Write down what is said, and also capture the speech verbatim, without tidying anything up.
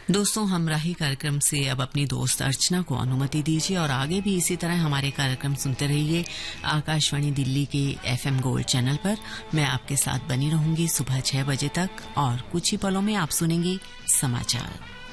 दोस्तों, हमराही कार्यक्रम से अब अपनी दोस्त अर्चना को अनुमति दीजिए और आगे भी इसी तरह हमारे कार्यक्रम सुनते रहिए आकाशवाणी दिल्ली के एफएम गोल्ड चैनल पर। मैं आपके साथ बनी रहूंगी सुबह छह बजे तक और कुछ ही पलों में आप सुनेंगी समाचार।